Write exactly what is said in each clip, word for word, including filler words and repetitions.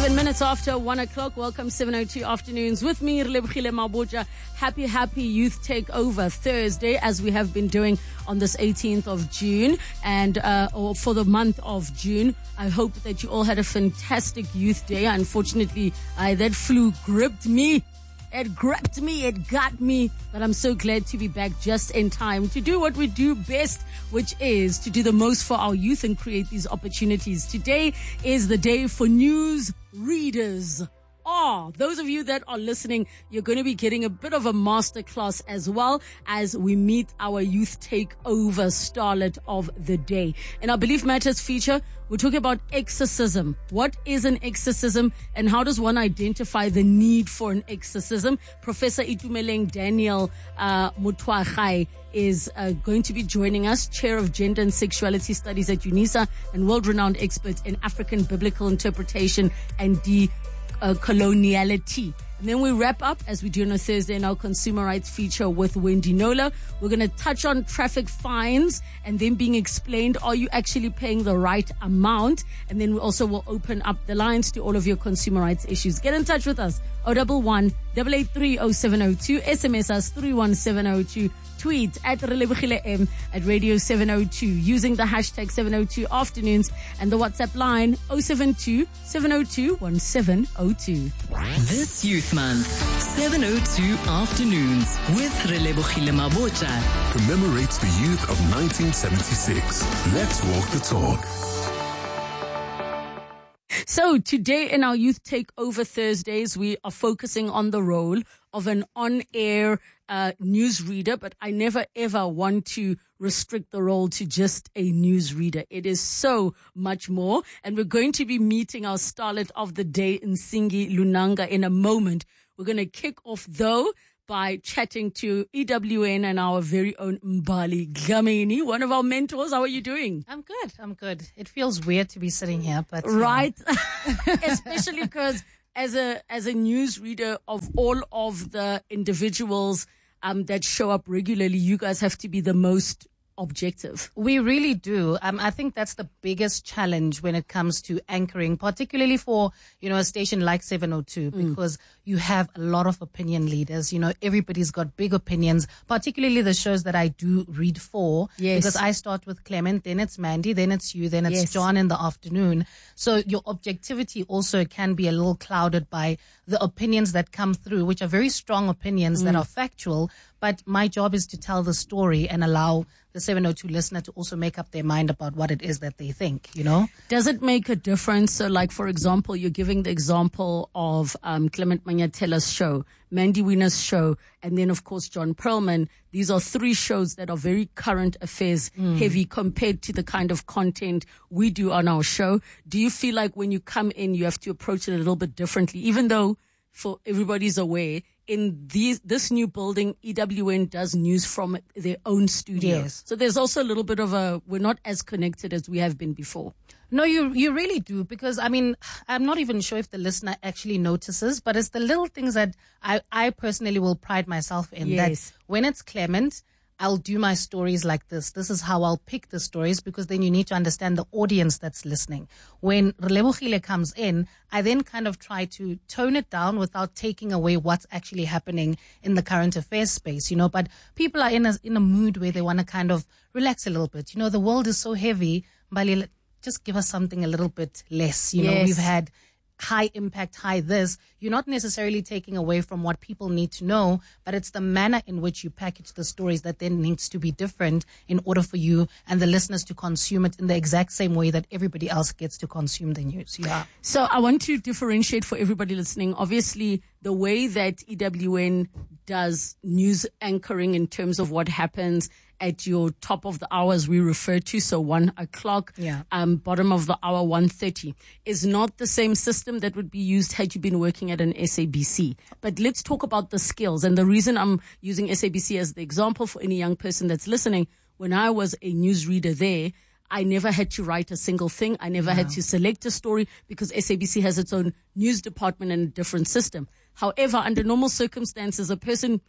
Seven minutes after one o'clock. Welcome, seven oh two afternoons with me, Relebohile Mabotja. Happy, happy Youth Takeover Thursday, as we have been doing on this eighteenth of June, and uh, or for the month of June. I hope that you all had a fantastic Youth Day. Unfortunately, uh, that flu gripped me. It grabbed me, it got me, but I'm so glad to be back just in time to do what we do best, which is to do the most for our youth and create these opportunities. Today is the day for news readers. Oh, those of you that are listening, you're going to be getting a bit of a masterclass as well as we meet our Youth Takeover starlet of the day. In our Belief Matters feature, we're talking about exorcism. What is an exorcism and how does one identify the need for an exorcism? Professor Itumeleng Daniel uh, Mutwagai is uh, going to be joining us, Chair of Gender and Sexuality Studies at UNISA and world-renowned expert in African biblical interpretation and de Uh, coloniality. And then we wrap up, as we do on a Thursday, in our consumer rights feature with Wendy Nola. We're going to touch on traffic fines and then being explained, are you actually paying the right amount? And then we also will open up the lines to all of your consumer rights issues. Get in touch with us. oh one one, eight eight three, oh seven oh two. S M S us three one seven oh two. Tweet at Relebohile M at Radio seven oh two using the hashtag seven oh two afternoons and the WhatsApp line oh seven two, seven oh two, one seven oh two. This Youth Month, seven oh two afternoons with Relebohile Mabotja commemorates the youth of nineteen seventy-six. Let's walk the talk. So today in our Youth Takeover Thursdays, we are focusing on the role of an on-air uh, newsreader, but I never ever want to restrict the role to just a newsreader. It is so much more. And we're going to be meeting our starlet of the day, Nsingi Lunanga, in a moment. We're going to kick off, though, by chatting to E W N and our very own Mbali Dlamini, one of our mentors. How are you doing? I'm good. I'm good. It feels weird to be sitting here, but right, yeah. Especially because as a as a newsreader of all of the individuals um, that show up regularly, you guys have to be the most objective. We really do. Um, I think that's the biggest challenge when it comes to anchoring, particularly for, you know, a station like seven oh two, because mm. you have a lot of opinion leaders. You know, everybody's got big opinions, particularly the shows that I do read for. Yes. Because I start with Clement, then it's Mandy, then it's you, then it's yes. John in the afternoon. So your objectivity also can be a little clouded by the opinions that come through, which are very strong opinions mm. that are factual. But my job is to tell the story and allow the seven oh two listener to also make up their mind about what it is that they think, you know? Does it make a difference? So, like, for example, you're giving the example of um, Clement Manyatela's show, Mandy Wiener's show, and then, of course, John Perlman. These are three shows that are very current affairs mm. heavy compared to the kind of content we do on our show. Do you feel like when you come in, you have to approach it a little bit differently, even though, for everybody's aware, in these, this new building, E W N does news from their own studio. Yes. So there's also a little bit of a, we're not as connected as we have been before. No, you you really do, because, I mean, I'm not even sure if the listener actually notices, but it's the little things that I, I personally will pride myself in. Yes. That when it's Clement, I'll do my stories like this. This is how I'll pick the stories, because then you need to understand the audience that's listening. When Relebohile comes in, I then kind of try to tone it down without taking away what's actually happening in the current affairs space, you know. But people are in a, in a mood where they want to kind of relax a little bit. You know, the world is so heavy. Mbali, just give us something a little bit less. You yes. know, we've had high impact, high this. You're not necessarily taking away from what people need to know, but it's the manner in which you package the stories that then needs to be different in order for you and the listeners to consume it in the exact same way that everybody else gets to consume the news. Yeah. So I want to differentiate for everybody listening. Obviously, the way that E W N does news anchoring in terms of what happens at your top of the hour, as we refer to, so one o'clock, yeah. um, bottom of the hour, one thirty, is not the same system that would be used had you been working at an S A B C. But let's talk about the skills. And the reason I'm using S A B C as the example for any young person that's listening, when I was a newsreader there, I never had to write a single thing. I never wow. had to select a story, because S A B C has its own news department and a different system. However, under normal circumstances, a person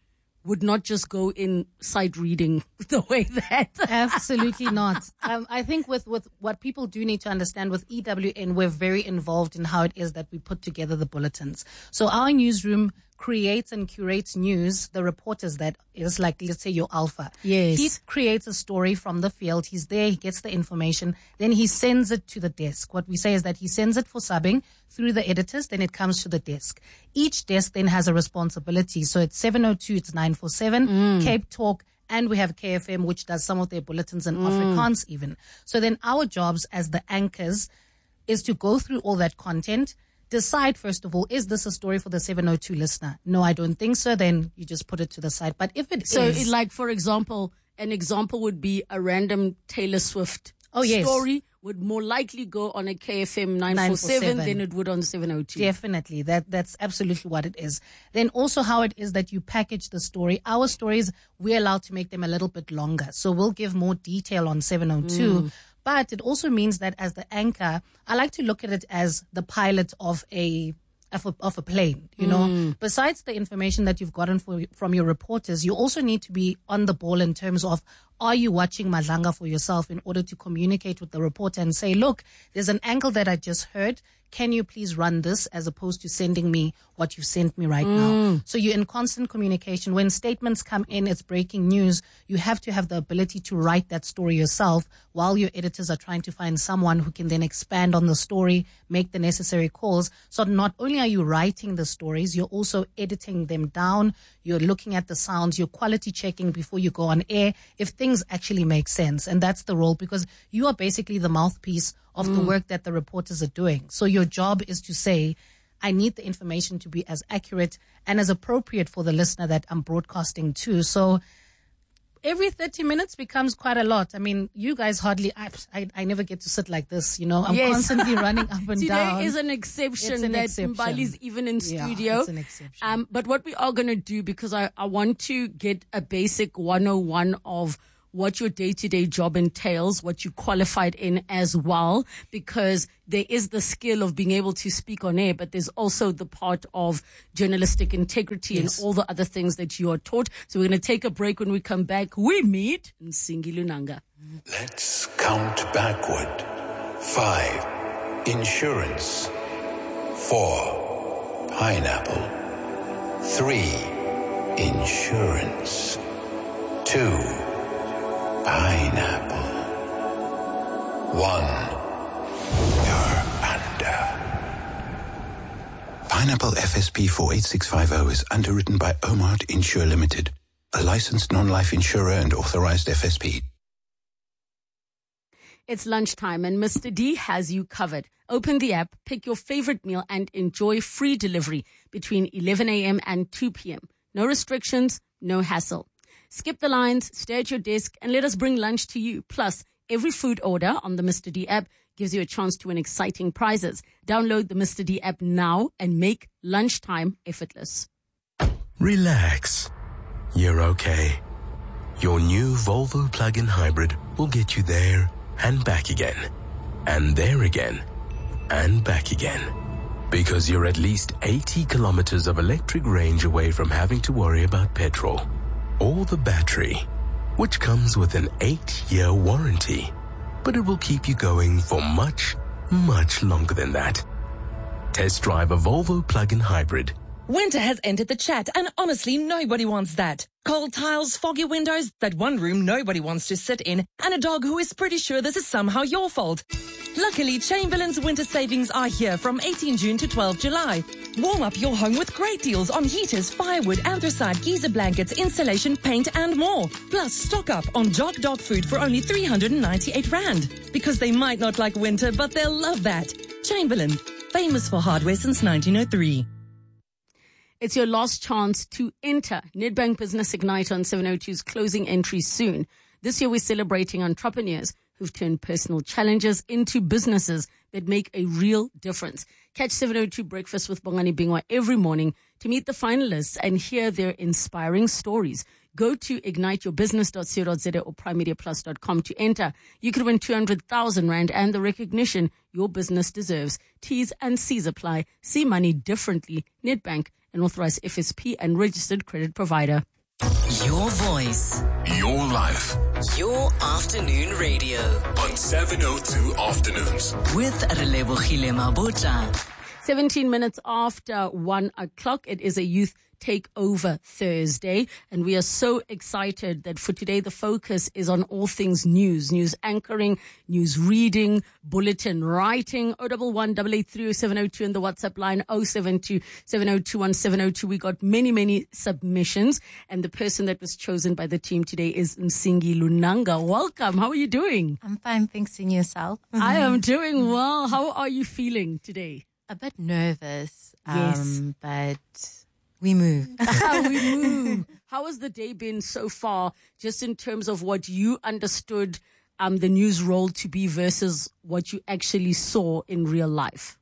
would not just go in sight reading the way that. Absolutely not. Um, I think with, with what people do need to understand with E W N, we're very involved in how it is that we put together the bulletins. So our newsroom creates and curates news, the reporters that is like, let's say your alpha. Yes. He creates a story from the field. He's there. He gets the information. Then he sends it to the desk. What we say is that he sends it for subbing through the editors. Then it comes to the desk. Each desk then has a responsibility. So it's seven oh two, it's nine four seven, mm. Cape Talk, and we have K F M, which does some of their bulletins in mm. Afrikaans even. So then our jobs as the anchors is to go through all that content, decide, first of all, is this a story for the seven oh two listener? No, I don't think so. Then you just put it to the side. But if it so is... So, like, for example, an example would be a random Taylor Swift oh, yes. story would more likely go on a K F M nine four seven than it would on seven oh two. Definitely. That, that's absolutely what it is. Then also how it is that you package the story. Our stories, we're allowed to make them a little bit longer. So we'll give more detail on seven oh two. Mm. But it also means that as the anchor, I like to look at it as the pilot of a of a, of a plane, you know. Mm. Besides the information that you've gotten for, from your reporters, you also need to be on the ball in terms of, are you watching Madlanga for yourself in order to communicate with the reporter and say, look, there's an angle that I just heard. Can you please run this, as opposed to sending me what you sent me right mm. now? So you're in constant communication. When statements come in, it's breaking news. You have to have the ability to write that story yourself while your editors are trying to find someone who can then expand on the story, make the necessary calls. So not only are you writing the stories, you're also editing them down. You're looking at the sounds, you're quality checking before you go on air if things actually make sense. And that's the role, because you are basically the mouthpiece of mm. the work that the reporters are doing. So your job is to say, I need the information to be as accurate and as appropriate for the listener that I'm broadcasting to. So every thirty minutes becomes quite a lot. I mean, you guys hardly, I, I, I never get to sit like this, you know. I'm yes. constantly running up and Today down. Today is an exception an that exception. Mbali's even in yeah, studio. It's an exception. Um, but what we are going to do, because I, I want to get a basic one oh one of what your day-to-day job entails, what you qualified in as well, because there is the skill of being able to speak on air, but there's also the part of journalistic integrity yes. and all the other things that you are taught. So we're going to take a break. When we come back, we meet Nsingi Lunanga. Let's count backward. Five, insurance. Four, pineapple. Three, insurance. Two, pineapple. One, you're under. Pineapple F S P four eight six five zero is underwritten by Omart Insure Limited, a licensed non-life insurer and authorized F S P. It's lunchtime and Mister D has you covered. Open the app, pick your favorite meal and enjoy free delivery between eleven a.m. and two p.m. No restrictions, no hassle. Skip the lines, stay at your desk, and let us bring lunch to you. Plus, every food order on the Mister D app gives you a chance to win exciting prizes. Download the Mister D app now and make lunchtime effortless. Relax. You're okay. Your new Volvo plug-in hybrid will get you there and back again. And there again. And back again. Because you're at least eighty kilometers of electric range away from having to worry about petrol or the battery, which comes with an eight-year warranty. But it will keep you going for much, much longer than that. Test drive a Volvo plug-in hybrid. Winter has entered the chat, and honestly, nobody wants that. Cold tiles, foggy windows, that one room nobody wants to sit in, and a dog who is pretty sure this is somehow your fault. Luckily, Chamberlain's winter savings are here from eighteenth June to twelfth July. Warm up your home with great deals on heaters, firewood, anthracite, geyser blankets, insulation, paint, and more. Plus, stock up on Jog Dog food for only three hundred ninety-eight rand. Because they might not like winter, but they'll love that. Chamberlain, famous for hardware since nineteen oh three. It's your last chance to enter Nedbank Business Ignite on seven oh two's closing entry soon. This year we're celebrating entrepreneurs who've turned personal challenges into businesses that make a real difference. Catch seven oh two Breakfast with Bongani Bingwa every morning to meet the finalists and hear their inspiring stories. Go to ignite your business dot co dot za or prime media plus dot com to enter. You could win two hundred thousand rand and the recognition your business deserves. T's and C's apply. See money differently. Nedbank, an authorized F S P and registered credit provider. Your voice. Your life. Your afternoon radio. On seven oh two Afternoons. With Relebogile Mabotja. seventeen minutes after one o'clock. It is a Youth Takeover Thursday, and we are so excited that for today the focus is on all things news, news anchoring, news reading, bulletin writing. oh one one, eight eight three, oh seven oh two and the WhatsApp line oh seven two, seven oh two, one seven oh two. We got many, many submissions, and the person that was chosen by the team today is Msingi Lunanga. Welcome. How are you doing? I'm fine, thanks. In yourself? I am doing well. How are you feeling today? A bit nervous, Yes. um, but we move. How we move. How has the day been so far, just in terms of what you understood um, the news role to be versus what you actually saw in real life?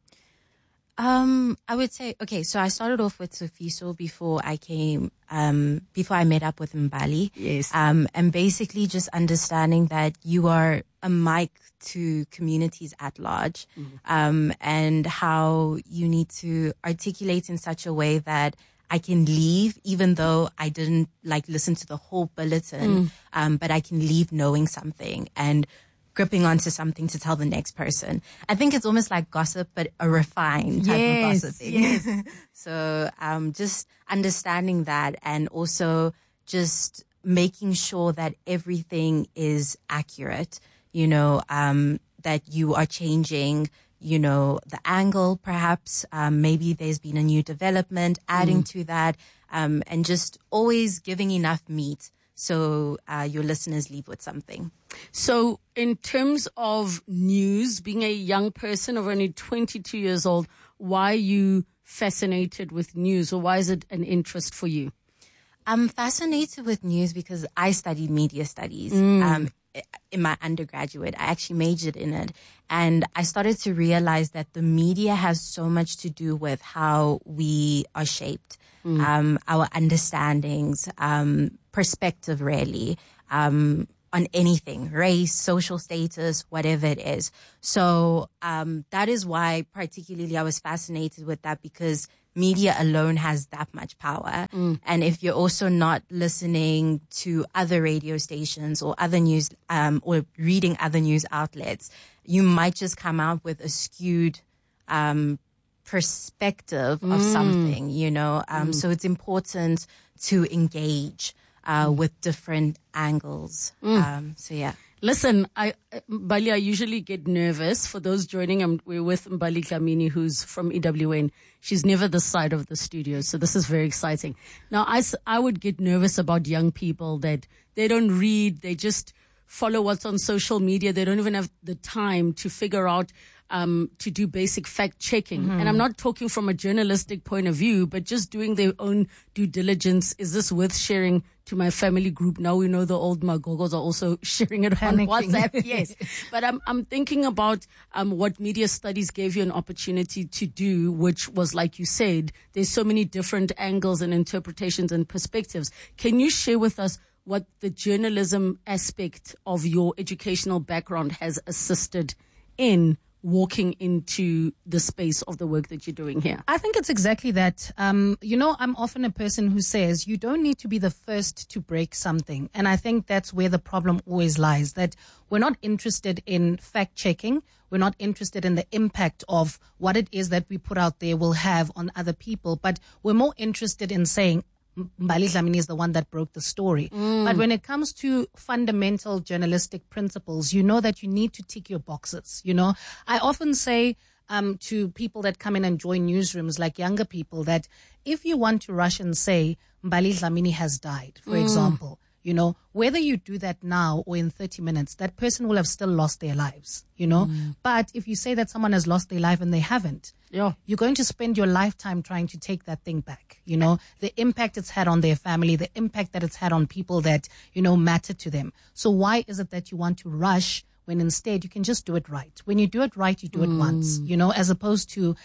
Um, I would say, okay, so I started off with Sofiso before I came, um, before I met up with Mbali. Yes. Um, and basically just understanding that you are a mic to communities at large, Mm-hmm. um, and how you need to articulate in such a way that I can leave, even though I didn't like listen to the whole bulletin, Mm. um, but I can leave knowing something and gripping onto something to tell the next person. I think it's almost like gossip, but a refined type Yes, of gossiping. So, um, just understanding that, and also just making sure that everything is accurate, you know, um, that you are changing, you know, the angle perhaps, um, maybe there's been a new development, adding to that, um, and just always giving enough meat so uh, your listeners leave with something. So in terms of news, being a young person of only twenty-two years old, why are you fascinated with news, or why is it an interest for you? I'm fascinated with news because I studied media studies. Um, in my undergraduate, I actually majored in it. And I started to realize that the media has so much to do with how we are shaped, um, our understandings, um, perspective really, um, on anything, race, social status, whatever it is. So, um, that is why particularly I was fascinated with that, because media alone has that much power. And if you're also not listening to other radio stations or other news, um, or reading other news outlets, you might just come out with a skewed, um, perspective of something, you know? Um, so it's important to engage, uh, with different angles. Um, so yeah. Listen, I, Mbali, I usually get nervous. For those joining, I'm, we're with Mbali Dlamini, who's from E W N. She's never this side of the studio, so this is very exciting. Now, I, s- I would get nervous about young people that they don't read, they just follow what's on social media. They don't even have the time to figure out, um, to do basic fact checking. And I'm not talking from a journalistic point of view, but just doing their own due diligence. Is this worth sharing to my family group? Now we know the old Magogos are also sharing it Panicking. on WhatsApp. Yes. But I'm, I'm thinking about, um, what media studies gave you an opportunity to do, which was, like you said, there's so many different angles and interpretations and perspectives. Can you share with us what the journalism aspect of your educational background has assisted in walking into the space of the work that you're doing here? I think it's exactly that. Um, you know, I'm often a person who says you don't need to be the first to break something. And I think that's where the problem always lies, that we're not interested in fact checking. We're not interested in the impact of what it is that we put out there will have on other people. But we're more interested in saying, Mbali Dlamini is the one that broke the story. But when it comes to fundamental journalistic principles, you know that you need to tick your boxes. You know, I often say um, to people that come in and join newsrooms, like younger people, that if you want to rush and say Mbali Dlamini has died, for example, you know, whether you do that now or in thirty minutes, that person will have still lost their lives, you know. But if you say that someone has lost their life and they haven't, Yeah. you're going to spend your lifetime trying to take that thing back. You know, the impact it's had on their family, the impact that it's had on people that, you know, matter to them. So why is it that you want to rush when instead you can just do it right? When you do it right, you do it once, you know, as opposed to,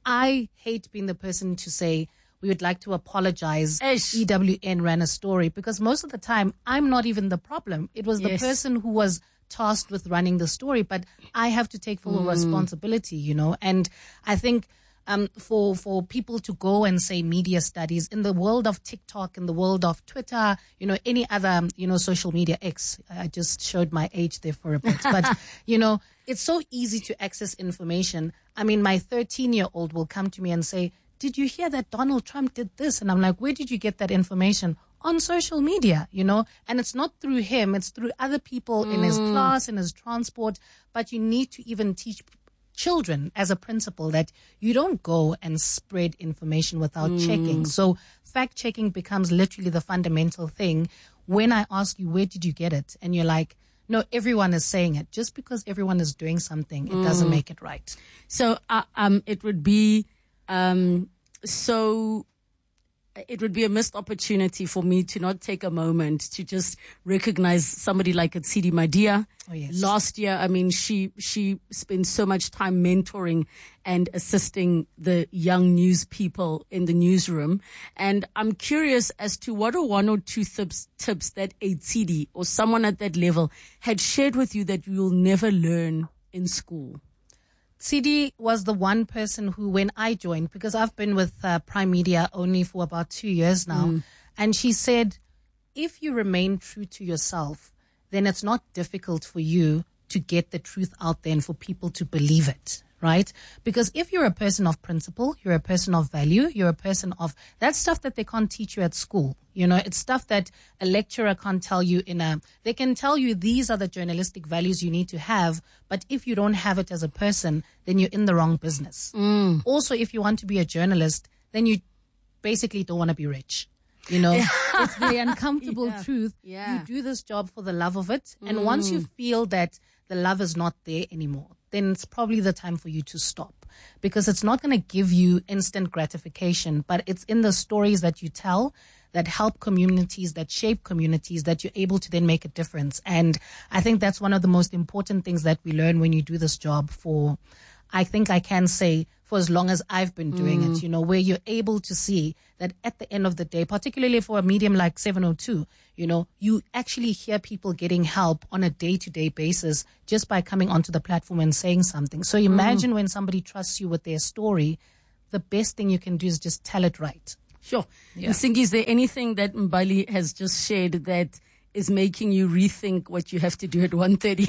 I hate being the person to say, we would like to apologize. Ish. E W N ran a story, because most of the time I'm not even the problem. It was the Yes. person who was tasked with running the story, but I have to take full responsibility, you know. And I think um, for, for people to go and say media studies in the world of TikTok, in the world of Twitter, you know, any other, you know, social media X. I just showed my age there for a bit, but you know, it's so easy to access information. I mean, my thirteen year old will come to me and say, did you hear that Donald Trump did this? And I'm like, where did you get that information? On social media, you know, and it's not through him, it's through other people mm. in his class, in his transport. But you need to even teach children as a principle that you don't go and spread information without mm. checking. So fact checking becomes literally the fundamental thing. When I ask you, where did you get it? And you're like, no, everyone is saying it. Just because everyone is doing something, it mm. doesn't make it right. So uh, um, it would be um, so... it would be a missed opportunity for me to not take a moment to just recognize somebody like Atsidi Madia. Oh, yes. Last year, I mean, she, she spent so much time mentoring and assisting the young news people in the newsroom. And I'm curious as to what are one or two tips, tips that Atsidi or someone at that level had shared with you that you'll never learn in school. C D was the one person who, when I joined, because I've been with uh, Prime Media only for about two years now, mm. and she said, if you remain true to yourself, then it's not difficult for you to get the truth out there and for people to believe it, right? Because if you're a person of principle, you're a person of value, you're a person of, that's stuff that they can't teach you at school. You know, it's stuff that a lecturer can't tell you in a, they can tell you these are the journalistic values you need to have, but if you don't have it as a person, then you're in the wrong business. Mm. Also, if you want to be a journalist, then you basically don't want to be rich. You know, it's the uncomfortable yeah. truth. Yeah. You do this job for the love of it. And Mm. once you feel that the love is not there anymore, then it's probably the time for you to stop, because it's not going to give you instant gratification, but it's in the stories that you tell that help communities, that shape communities, that you're able to then make a difference. And I think that's one of the most important things that we learn when you do this job for, I think I can say, for as long as I've been doing Mm. it, you know, where you're able to see that at the end of the day, particularly for a medium like seven oh two, you know, you actually hear people getting help on a day-to-day basis just by coming onto the platform and saying something. So imagine mm. when somebody trusts you with their story, the best thing you can do is just tell it right. Sure. Yeah. And Singi, is there anything that Mbali has just shared that is making you rethink what you have to do at one thirty?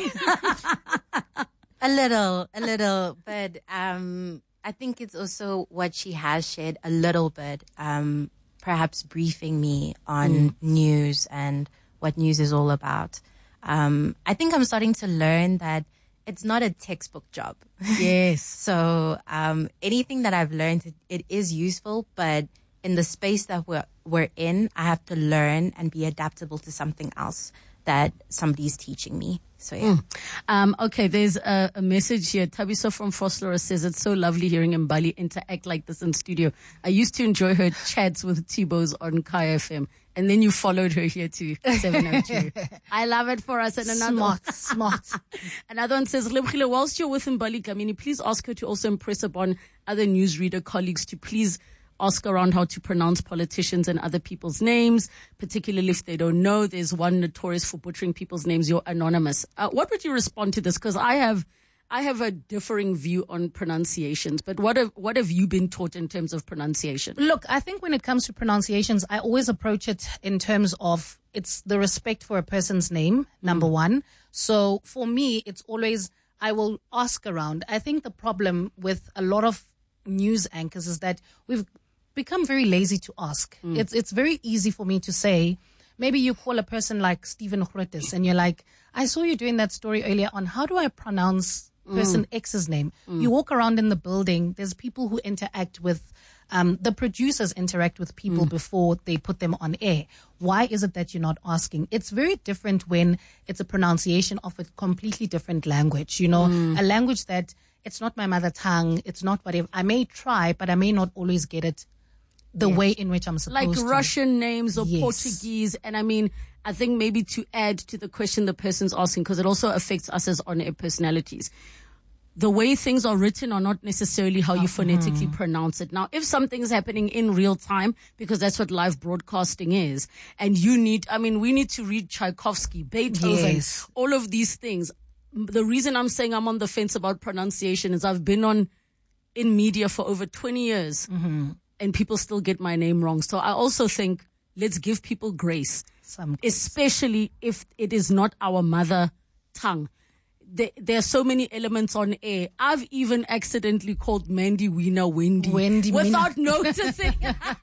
A little, a little, but um, I think it's also what she has shared a little bit, um, perhaps briefing me on mm. news and what news is all about. Um, I think I'm starting to learn that it's not a textbook job. Yes. So um, anything that I've learned, it, it is useful, but in the space that we're, we're in, I have to learn and be adaptable to something else that somebody's teaching me. So, yeah. Mm. Um, okay, there's a, a message here. Tabiso from Frostlora says, it's so lovely hearing Mbali interact like this in studio. I used to enjoy her chats with T-Bows on Kaya F M. And then you followed her here to seven oh two. I love it for us. And another Smart, smart. Another one says, Lebogile, whilst you're with Mbali Dlamini, please ask her to also impress upon other newsreader colleagues to please ask around how to pronounce politicians and other people's names, particularly if they don't know. There's one notorious for butchering people's names. You're anonymous. Uh, what would you respond to this? Because I have, I have a differing view on pronunciations. But what have what have you been taught in terms of pronunciation? Look, I think when it comes to pronunciations, I always approach it in terms of it's the respect for a person's name, number mm. one. So for me, it's always I will ask around. I think the problem with a lot of news anchors is that we've become very lazy to ask. Mm. It's it's very easy for me to say, maybe you call a person like Stephen Grotes and you're like, I saw you doing that story earlier on. How do I pronounce person mm. X's name? Mm. You walk around in the building. There's people who interact with, um, the producers interact with people mm. before they put them on air. Why is it that you're not asking? It's very different when it's a pronunciation of a completely different language, you know, mm. a language that it's not my mother tongue. It's not whatever. I may try, but I may not always get it the yes. way in which I'm supposed like to. Like Russian names or yes. Portuguese. And I mean, I think maybe to add to the question the person's asking, because it also affects us as on-air personalities. The way things are written are not necessarily how you phonetically mm. pronounce it. Now, if something's happening in real time, because that's what live broadcasting is, and you need, I mean, we need to read Tchaikovsky, Beethoven, yes. all of these things. The reason I'm saying I'm on the fence about pronunciation is I've been on in media for over twenty years Mm-hmm. and people still get my name wrong. So I also think let's give people grace, Some especially if it is not our mother tongue. There, there are so many elements on air. I've even accidentally called Mandy Wiener Wendy, Wendy without noticing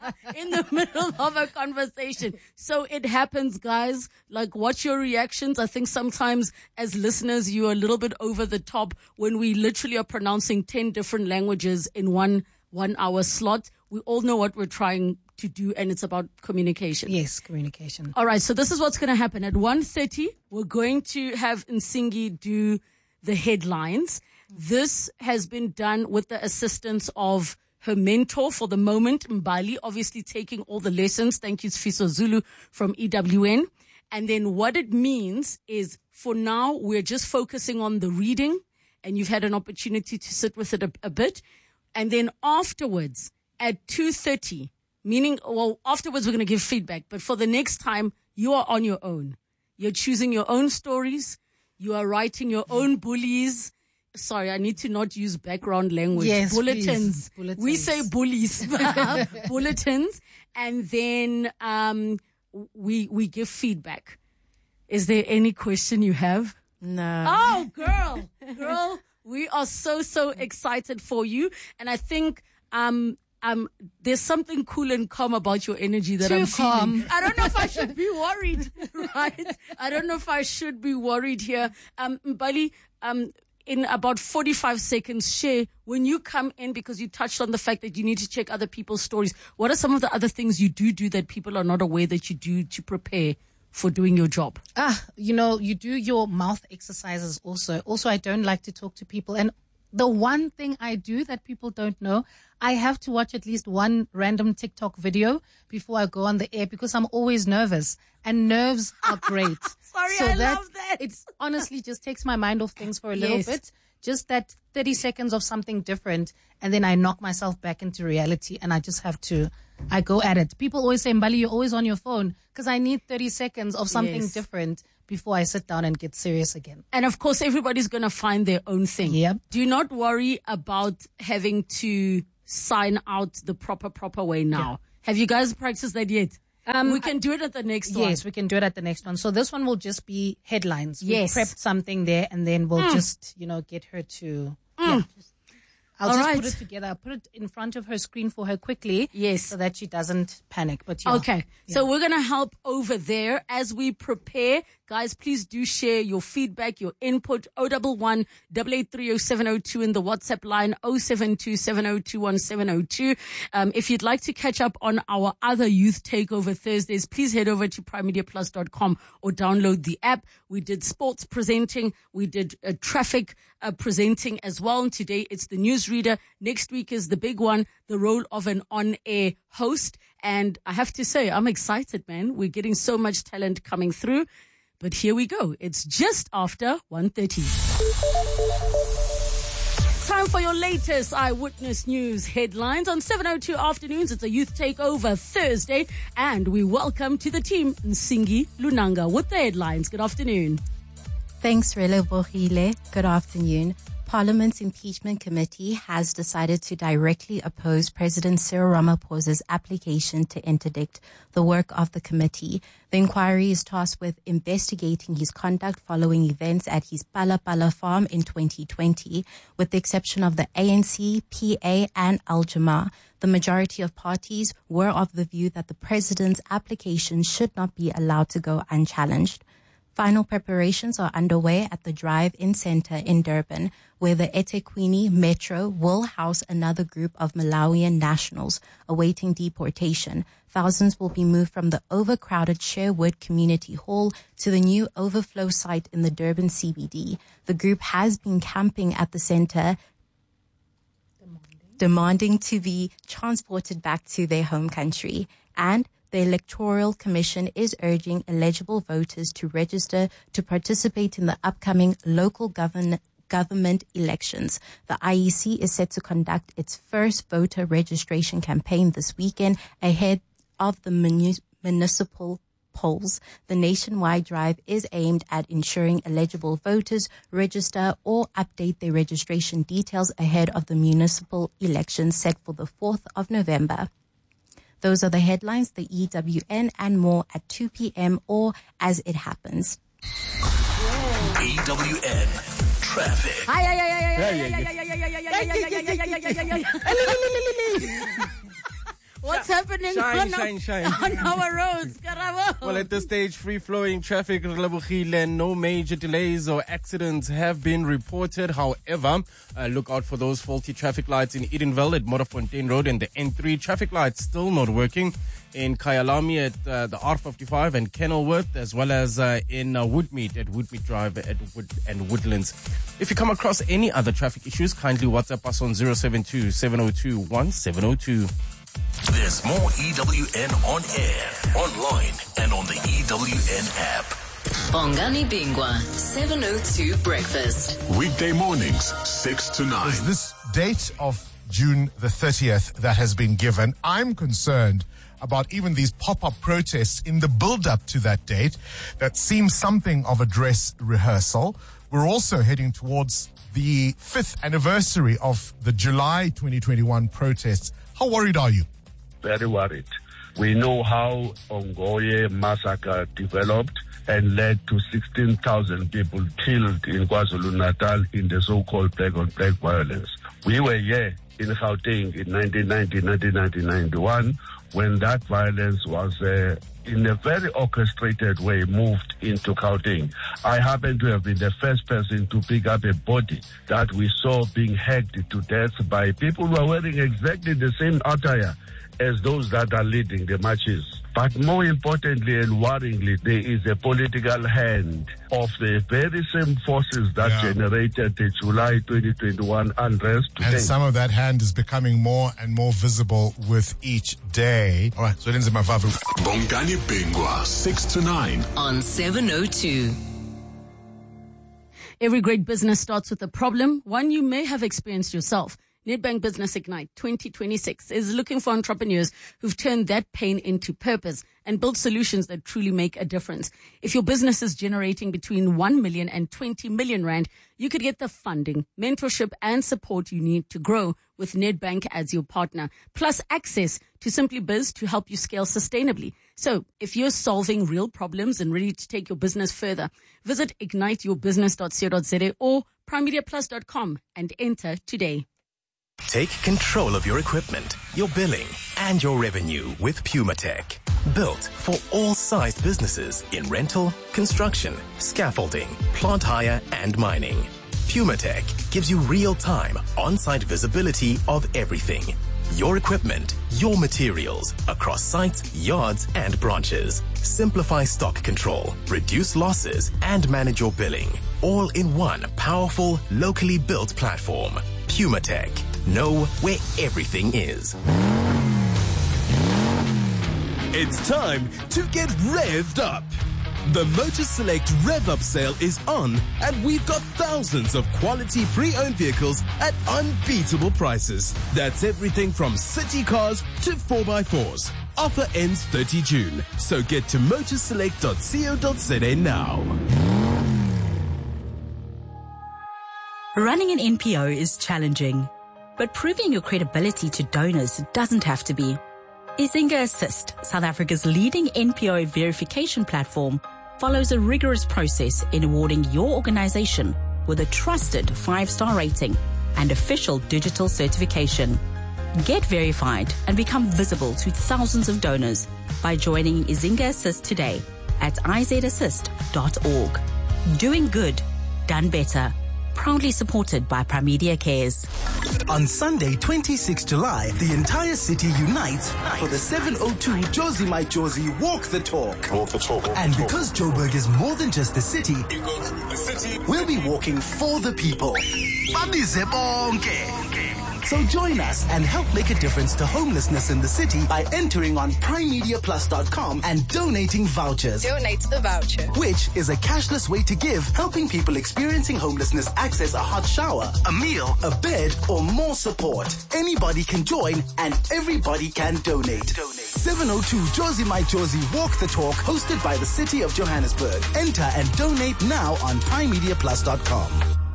in the middle of a conversation. So it happens, guys. Like, what's your reactions? I think sometimes as listeners, you're a little bit over the top when we literally are pronouncing ten different languages in one one hour slot. We all know what we're trying to do, and it's about communication. Yes, communication. All right, so this is what's going to happen. At one thirty, we're going to have Nsingi do the headlines. This has been done with the assistance of her mentor for the moment, Mbali, obviously taking all the lessons. Thank you, Sfiso Zulu from E W N. And then what it means is, for now, we're just focusing on the reading, and you've had an opportunity to sit with it a, a bit. And then afterwards, at two thirty, meaning, well, afterwards we're going to give feedback, but for the next time, you are on your own. You're choosing your own stories. You are writing your own bullies. Sorry, I need to not use background language. Yes, Bulletins. please. Bulletins. We say bullies. Bulletins. And then, um, we, we give feedback. Is there any question you have? No. Oh, girl, girl, we are so, so excited for you. And I think, um, um, there's something cool and calm about your energy that Too I'm calm. feeling. I don't know if I should be worried, right? I don't know if I should be worried here. Um, Mbali, um, in about forty-five seconds, share, when you come in, because you touched on the fact that you need to check other people's stories, what are some of the other things you do do that people are not aware that you do to prepare for doing your job? Ah, you know, you do your mouth exercises also. Also, I don't like to talk to people. And the one thing I do that people don't know, I have to watch at least one random TikTok video before I go on the air because I'm always nervous. And nerves are great. Sorry, so I that, love that. It honestly just takes my mind off things for a little Yes. bit. Just that thirty seconds of something different, and then I knock myself back into reality, and I just have to, I go at it. People always say, Mbali, you're always on your phone, because I need thirty seconds of something Yes. different before I sit down and get serious again. And of course, everybody's going to find their own thing. Yep. Do not worry about having to sign out the proper, proper way now. Have you guys practiced that yet? Um, we can do it at the next one. Yes, we can do it at the next one. So this one will just be headlines. Yes. We prepped something there, and then we'll just, you know, get her to, yeah. Just, I'll All just right. put it together. I'll put it in front of her screen for her quickly. Yes. So that she doesn't panic. But yeah. Okay. So we're going to help over there as we prepare. Guys, please do share your feedback, your input. oh one one, eight eight three oh seven oh two in the WhatsApp line, oh seven two seven oh two one seven oh two. Um, if you'd like to catch up on our other Youth Takeover Thursdays, please head over to prime media plus dot com or download the app. We did sports presenting. We did uh, traffic uh, presenting as well. And today it's the newsreader. Next week is the big one, the role of an on-air host. And I have to say, I'm excited, man. We're getting so much talent coming through. But here we go. It's just after one thirty. Time for your latest Eyewitness News headlines on seven oh two Afternoons. It's a Youth Takeover Thursday. And we welcome to the team Nsingi Lunanga with the headlines. Good afternoon. Thanks, Relebohile. Good afternoon. Parliament's impeachment committee has decided to directly oppose President Cyril Ramaphosa's application to interdict the work of the committee. The inquiry is tasked with investigating his conduct following events at his Pala Pala farm in twenty twenty. With the exception of the A N C, P A and Al-Jama, the majority of parties were of the view that the president's application should not be allowed to go unchallenged. Final preparations are underway at the Drive-In Center in Durban, where the eThekwini Metro will house another group of Malawian nationals awaiting deportation. Thousands will be moved from the overcrowded Sherwood Community Hall to the new overflow site in the Durban C B D. The group has been camping at the center, demanding, demanding to be transported back to their home country. And the Electoral Commission is urging eligible voters to register to participate in the upcoming local govern- government elections. The I E C is set to conduct its first voter registration campaign this weekend ahead of the muni- municipal polls. The nationwide drive is aimed at ensuring eligible voters register or update their registration details ahead of the municipal elections set for the fourth of November. Those are the headlines, the E W N and more at two p.m. or as it happens. E W N Traffic. What's happening Shine, on, shine, shine. on our roads? Karabo? Well, at this stage, free-flowing traffic, and no major delays or accidents have been reported. However, uh, look out for those faulty traffic lights in Edenville at Modderfontein Road and the N three. Traffic lights still not working in Kyalami at uh, the R fifty-five and Kenilworth, as well as uh, in uh, Woodmead at Woodmead Drive at Wood and Woodlands. If you come across any other traffic issues, kindly WhatsApp us on zero seven two, seven zero two, one seven zero two. There's more E W N on air, online, and on the E W N app. Bongani Bingwa, seven oh two Breakfast. Weekday mornings, six to nine. Is this date of June the thirtieth that has been given? I'm concerned about even these pop-up protests in the build-up to that date that seems something of a dress rehearsal. We're also heading towards the fifth anniversary of the July twenty twenty-one protests. How worried are you? Very worried. We know how Ongoye massacre developed and led to sixteen thousand people killed in KwaZulu-Natal in the so-called black-on-black violence. We were here in Gauteng in nineteen ninety, nineteen ninety, ninety-one when that violence was uh, in a very orchestrated way moved into Gauteng. I happen to have been the first person to pick up a body that we saw being hacked to death by people who are wearing exactly the same attire as those that are leading the marches. But more importantly and worryingly, there is a political hand of the very same forces that Yeah. generated the July twenty twenty-one unrest today. And some of that hand is becoming more and more visible with each day. All right, so Lindsay Mavavu. Bongani Bingwa, six to nine. On seven oh two. Every great business starts with a problem, one you may have experienced yourself. Nedbank Business Ignite twenty twenty-six is looking for entrepreneurs who've turned that pain into purpose and built solutions that truly make a difference. If your business is generating between one million and twenty million rand, you could get the funding, mentorship and support you need to grow with Nedbank as your partner, plus access to Simply Biz to help you scale sustainably. So if you're solving real problems and ready to take your business further, visit ignite your business dot co dot za or prime media plus dot com and enter today. Take control of your equipment, your billing, and your revenue with PumaTech. Built for all sized businesses in rental, construction, scaffolding, plant hire, and mining. PumaTech gives you real-time, on-site visibility of everything. Your equipment, your materials, across sites, yards, and branches. Simplify stock control, reduce losses, and manage your billing. All in one powerful, locally built platform. PumaTech. Know where everything is. It's time to get revved up. The Motor Select Rev Up sale is on, and we've got thousands of quality pre-owned vehicles at unbeatable prices. That's everything from city cars to four by fours. Offer ends thirtieth of June, so get to motor select dot co dot za now. Running an N P O is challenging, but proving your credibility to donors doesn't have to be. Izinga Assist, South Africa's leading N P O verification platform, follows a rigorous process in awarding your organization with a trusted five-star rating and official digital certification. Get verified and become visible to thousands of donors by joining Izinga Assist today at i z assist dot org. Doing good, done better. Proudly supported by Pramedia Cares. On Sunday, twenty-sixth of July, the entire city unites for the seven oh two Josie My Josie Walk the Talk. Walk the talk. And because Joburg is more than just the city, we'll be walking for the people. So join us and help make a difference to homelessness in the city by entering on prime media plus dot com and donating vouchers. Donate the voucher. Which is a cashless way to give, helping people experiencing homelessness access a hot shower, a meal, a bed, or more support. Anybody can join and everybody can donate. Donate. seven oh two Josie My Josie Walk the Talk, hosted by the City of Johannesburg. Enter and donate now on prime media plus dot com.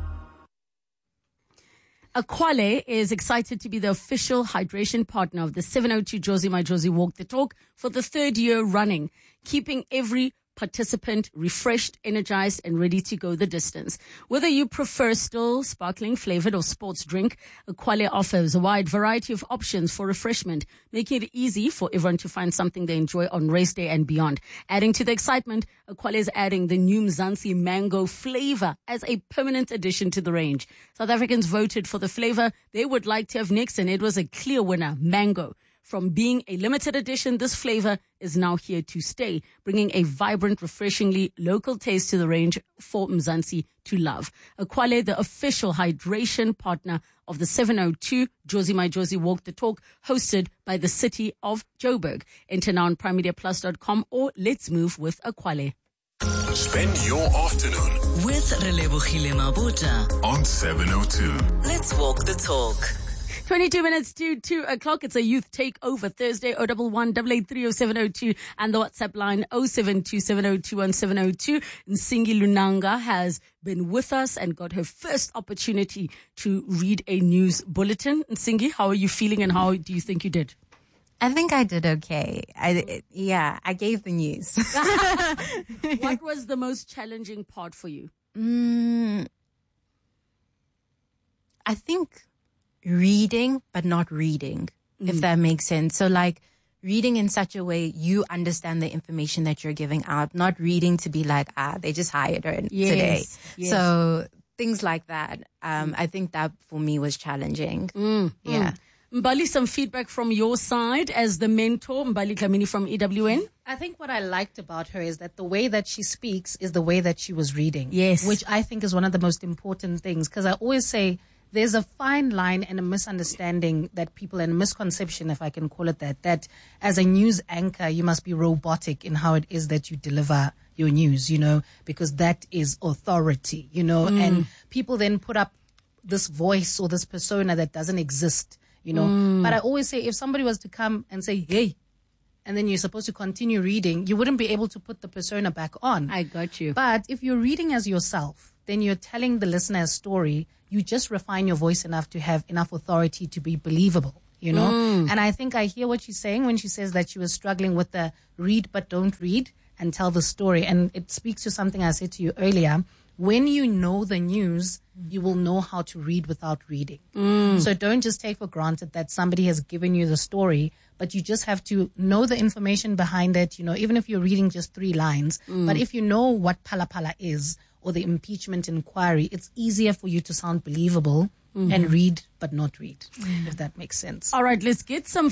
Aquale is excited to be the official hydration partner of the seven oh two Josie My Josie Walk the Talk for the third year running, keeping every participant refreshed, energized, and ready to go the distance. Whether you prefer still, sparkling, flavored, or sports drink, Aquale offers a wide variety of options for refreshment, making it easy for everyone to find something they enjoy on race day and beyond. Adding to the excitement, Aquale is adding the new Mzansi mango flavor as a permanent addition to the range. South Africans voted for the flavor they would like to have next, and it was a clear winner, mango. From being a limited edition, this flavor is now here to stay, bringing a vibrant, refreshingly local taste to the range for Mzansi to love. Aquale, the official hydration partner of the seven oh two Josie My Josie Walk the Talk, hosted by the City of Joburg. Enter now on prime media plus dot com or let's move with Aquale. Spend your afternoon with Relebogile Mabota on seven oh two. Let's walk the talk. twenty-two minutes to two o'clock. It's a youth takeover Thursday. oh one one, eight eight three oh seven oh two and the WhatsApp line oh seven two seven oh two one seven oh two. Nsingi Lunanga has been with us and got her first opportunity to read a news bulletin. Nsingi, how are you feeling and how do you think you did? I think I did okay. I, yeah, I gave the news. What was the most challenging part for you? Mm, I think reading, but not reading, mm. if that makes sense. So like reading in such a way you understand the information that you're giving out, not reading to be like, ah, they just hired her yes. today. Yes. So things like that. Um, mm. I think that for me was challenging. Mm. Yeah. Mm. Mbali, some feedback from your side as the mentor, Mbali Kamini from E W N. I think what I liked about her is that the way that she speaks is the way that she was reading. Yes. Which I think is one of the most important things, because I always say there's a fine line and a misunderstanding that people, and a misconception, if I can call it that, that as a news anchor, you must be robotic in how it is that you deliver your news, you know, because that is authority, you know, Mm. and people then put up this voice or this persona that doesn't exist, you know. Mm. But I always say if somebody was to come and say, hey, and then you're supposed to continue reading, you wouldn't be able to put the persona back on. I got you. But if you're reading as yourself, then you're telling the listener a story. You just refine your voice enough to have enough authority to be believable, you know. Mm. And I think I hear what she's saying when she says that she was struggling with the read but don't read and tell the story. And it speaks to something I said to you earlier. When you know the news, you will know how to read without reading. Mm. So don't just take for granted that somebody has given you the story, but you just have to know the information behind it, you know, even if you're reading just three lines. Mm. But if you know what Phala Phala is or the impeachment inquiry, it's easier for you to sound believable Mhm. and read but not read, if that makes sense. All right, let's get some